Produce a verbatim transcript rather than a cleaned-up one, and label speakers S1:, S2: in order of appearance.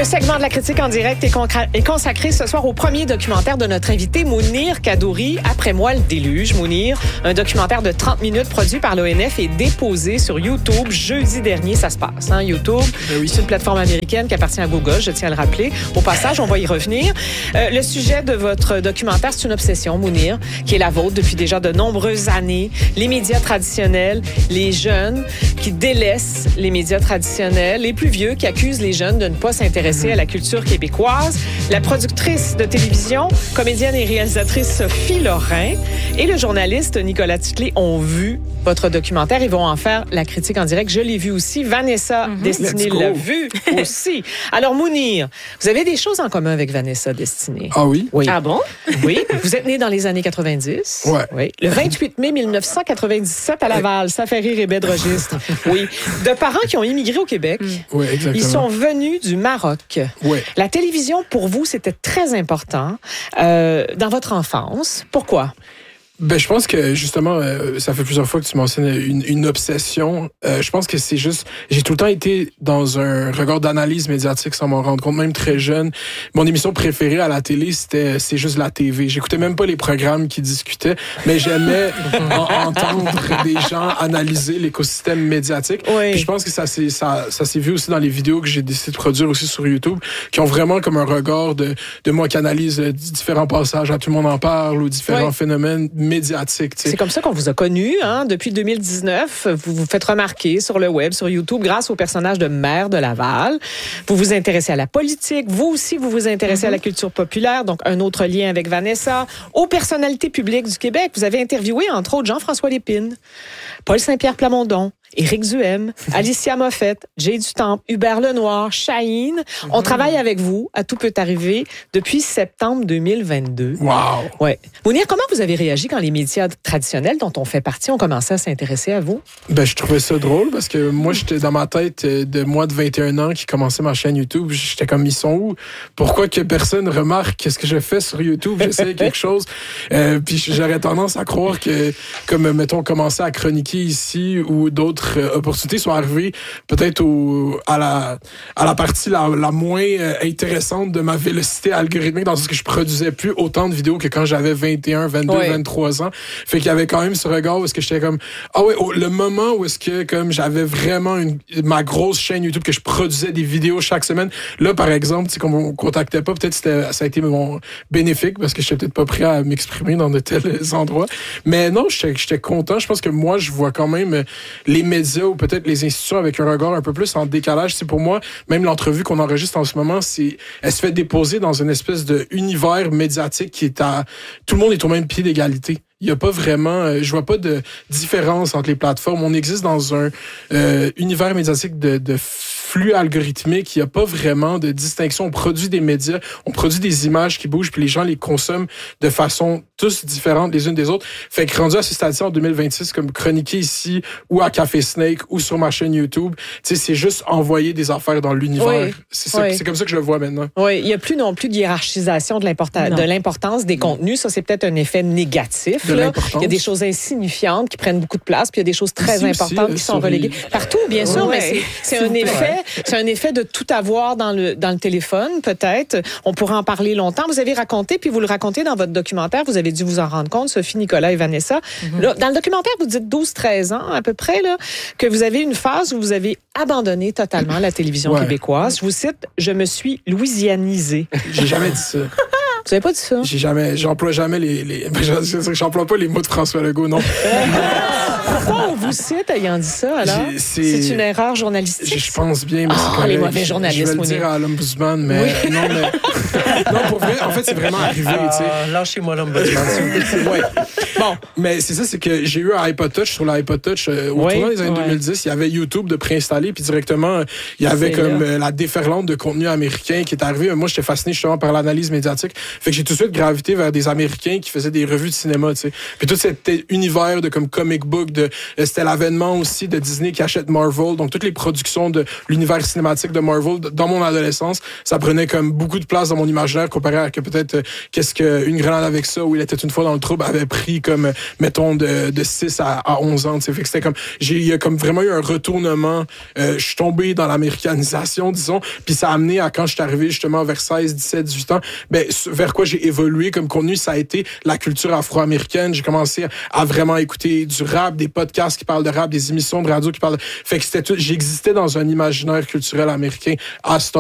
S1: Le segment de la critique en direct est, concra- est consacré ce soir au premier documentaire de notre invité Mounir Kadouri, Après moi le déluge. Mounir, un documentaire de trente minutes produit par l'O N F et déposé sur YouTube jeudi dernier. Ça se passe, hein, YouTube. Ben oui. C'est une plateforme américaine qui appartient à Google, je tiens à le rappeler. Au passage, on va y revenir. Euh, le sujet de votre documentaire, c'est une obsession, Mounir, qui est la vôtre depuis déjà de nombreuses années. Les médias traditionnels, les jeunes qui délaissent les médias traditionnels, les plus vieux qui accusent les jeunes de ne pas s'intéresser à la culture québécoise, la productrice de télévision, comédienne et réalisatrice Sophie Lorrain et le journaliste Nicolas Tuclé ont vu votre documentaire. Ils vont en faire la critique en direct. Je l'ai vu aussi. Vanessa mm-hmm. Destinée l'a vu aussi. Alors, Mounir, vous avez des choses en commun avec Vanessa Destinée.
S2: Ah oui?
S1: Oui.
S3: Ah bon?
S1: Oui. Vous êtes née dans les années quatre-vingt-dix.
S2: Ouais.
S1: Oui. Le vingt-huit mai mille neuf cent quatre-vingt-dix-sept à Laval. Ça fait rire et bête de registre. Oui. De parents qui ont immigré au Québec.
S2: Mm. Oui, exactement.
S1: Ils sont venus du Maroc.
S2: Oui.
S1: La télévision, pour vous, c'était très important euh, dans votre enfance. Pourquoi?
S2: Ben, je pense que, justement, euh, ça fait plusieurs fois que tu mentionnes une, une obsession. Euh, je pense que c'est juste... J'ai tout le temps été dans un regard d'analyse médiatique sans m'en rendre compte, même très jeune. Mon émission préférée à la télé, c'était C'est juste la T V. J'écoutais même pas les programmes qui discutaient, mais j'aimais en, entendre des gens analyser l'écosystème médiatique.
S1: Oui.
S2: Puis je pense que ça s'est, ça, ça s'est vu aussi dans les vidéos que j'ai décidé de produire aussi sur YouTube, qui ont vraiment comme un regard de, de moi qui analyse euh, différents passages à Tout le monde en parle ou différents oui. phénomènes médiatique. T'sais.
S1: C'est comme ça qu'on vous a connu, hein? Depuis deux mille dix-neuf. Vous vous faites remarquer sur le web, sur YouTube, grâce au personnage de maire de Laval. Vous vous intéressez à la politique. Vous aussi, vous vous intéressez mm-hmm. à la culture populaire. Donc, un autre lien avec Vanessa. Aux personnalités publiques du Québec. Vous avez interviewé, entre autres, Jean-François Lépine, Paul Saint-Pierre Plamondon, Éric Duhem, Alicia Moffett, Jay Dutemps, Hubert Lenoir, Chahine. Mm-hmm. On travaille avec vous à Tout peut arriver depuis septembre deux mille vingt-deux.
S2: Wow!
S1: Ouais. Mounir, comment vous avez réagi quand les médias traditionnels dont on fait partie ont commencé à s'intéresser à vous?
S2: Ben, je trouvais ça drôle parce que moi, j'étais dans ma tête de moi de vingt et un ans qui commençait ma chaîne YouTube. J'étais comme, ils sont où? Pourquoi que personne remarque qu'est-ce que je fais sur YouTube? J'essaie quelque chose. Euh, puis j'aurais tendance à croire que, comme, mettons, commencer à chroniquer ici ou d'autres opportunités sont arrivées peut-être au, à, la, à la partie la, la moins intéressante de ma vélocité algorithmique, dans ce que je produisais plus autant de vidéos que quand j'avais vingt et un, vingt-deux, oui. vingt-trois ans. Fait qu'il y avait quand même ce regard où est-ce que j'étais comme, ah ouais, le moment où est-ce que comme j'avais vraiment une, ma grosse chaîne YouTube, que je produisais des vidéos chaque semaine. Là, par exemple, tu sais, comme on me contactait pas, peut-être c'était, ça a été mon bénéfique parce que j'étais peut-être pas prêt à m'exprimer dans de tels endroits. Mais non, j'étais, j'étais content. Je pense que moi, je vois quand même les médias ou peut-être les institutions avec un regard un peu plus en décalage. C'est pour moi, même l'entrevue qu'on enregistre en ce moment, c'est, elle se fait déposer dans une espèce de univers médiatique qui est à, tout le monde est au même pied d'égalité. Il y a pas vraiment, euh, je vois pas de différence entre les plateformes. On existe dans un euh, univers médiatique de, de flux algorithmique. Il y a pas vraiment de distinction. On produit des médias, on produit des images qui bougent, puis les gens les consomment de façon tous différentes les unes des autres. Fait que rendu à ce stade-ci en deux mille vingt-six, comme chroniquer ici ou à Café Snake ou sur ma chaîne YouTube, tu sais, c'est juste envoyer des affaires dans l'univers. Oui. C'est, ça, oui. c'est comme ça que je le vois maintenant.
S1: Oui, il y a plus non plus de hiérarchisation de, l'importa- de l'importance des contenus. Ça, c'est peut-être un effet négatif. De l'importance. Il y a des choses insignifiantes qui prennent beaucoup de place, puis il y a des choses très Ici importantes aussi, qui sont reléguées. Les... Partout, bien sûr, ouais. mais c'est, c'est, c'est un effet, c'est un effet de tout avoir dans le, dans le téléphone, peut-être. On pourra en parler longtemps. Vous avez raconté, puis vous le racontez dans votre documentaire, vous avez dû vous en rendre compte, Sophie, Nicolas et Vanessa. Mm-hmm. Là, dans le documentaire, vous dites douze treize ans, à peu près, là, que vous avez une phase où vous avez abandonné totalement la télévision ouais. québécoise. Je vous cite, « Je me suis louisianisée ».
S2: J'ai jamais dit ça.
S1: Vous avez pas dit ça?
S2: J'ai jamais, j'emploie jamais les, les, j'emploie pas les mots de François Legault, non.
S1: Pourquoi on vous cite ayant dit ça, alors? C'est, c'est une erreur journalistique.
S2: Je pense bien, mais
S1: oh,
S2: c'est
S1: les mauvais journalistes.
S2: Je vais le dire à l'Ombudsman, mais oui. non, mais, non, pour vrai, en fait, c'est vraiment arrivé,
S3: ah,
S2: tu sais.
S3: Lâchez-moi l'Ombudsman.
S2: ouais. Bon, mais c'est ça, c'est que j'ai eu un iPod Touch sur l'iPod Touch euh, au oui, tournant des années ouais. deux mille dix. Il y avait YouTube de préinstallé, puis directement, il y avait c'est comme euh, la déferlante de contenu américain qui est arrivé. Moi, j'étais fasciné justement par l'analyse médiatique. Fait que j'ai tout de suite gravité vers des Américains qui faisaient des revues de cinéma, tu sais. Puis tout cet univers de comme comic book, de c'était l'avènement aussi de Disney qui achète Marvel, donc toutes les productions de l'univers cinématique de Marvel dans mon adolescence, ça prenait comme beaucoup de place dans mon imaginaire comparé à que peut-être euh, qu'est-ce qu'une grenade avec ça où il était une fois dans le trouble avait pris comme mettons de, de six à onze ans, tu sais. Fait que c'était comme j'ai il y a comme vraiment eu un retournement, euh, je suis tombé dans l'américanisation disons, puis ça a amené à quand je suis arrivé justement vers seize, dix-sept, dix-huit ans, ben vers quoi j'ai évolué comme contenu, ça a été la culture afro-américaine. J'ai commencé à vraiment écouter du rap, des podcasts qui parlent de rap, des émissions de radio qui parlent de... Fait que c'était tout, j'existais dans un imaginaire culturel américain à ce